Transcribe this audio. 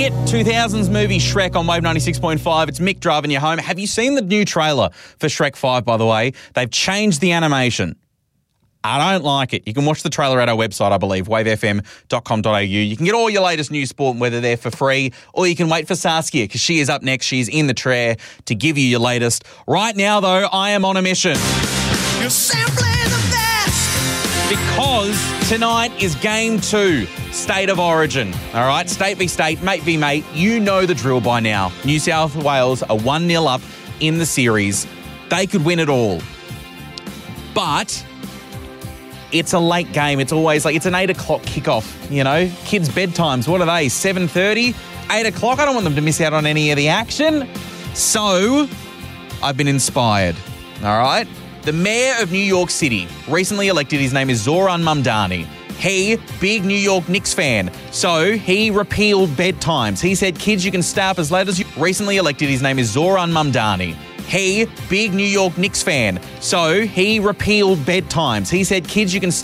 it. 2000s movie Shrek on Wave 96.5. It's Mick driving you home. Have you seen the new trailer for Shrek 5, by the way? They've changed the animation. I don't like it. You can watch the trailer at our website, I believe, wavefm.com.au. You can get all your latest news, sport and weather there for free, or you can wait for Saskia because she is up next. She's in the chair to give you your latest. Right now, though, I am on a mission. You're simply the best. Because tonight is Game 2, State of Origin. All right, state v state, mate v mate. You know the drill by now. New South Wales are 1-0 up in the series. They could win it all. But it's a late game. It's always like, it's an 8 o'clock kickoff, you know? Kids' bedtimes, what are they, 7:30? 8 o'clock? I don't want them to miss out on any of the action. So, I've been inspired, all right? The mayor of New York City, recently elected, his name is Zoran Mamdani. He, big New York Knicks fan, so he repealed bedtimes. He said, kids, you can stay up as late as you... Recently elected, his name is Zoran Mamdani. He, big New York Knicks fan, so he repealed bedtimes. He said, kids, you can